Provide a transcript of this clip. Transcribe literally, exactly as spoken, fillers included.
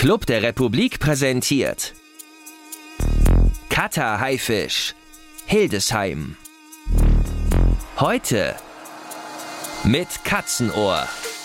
Club der Republik präsentiert Kater Haifisch, Hildesheim. Heute mit Katzenohr.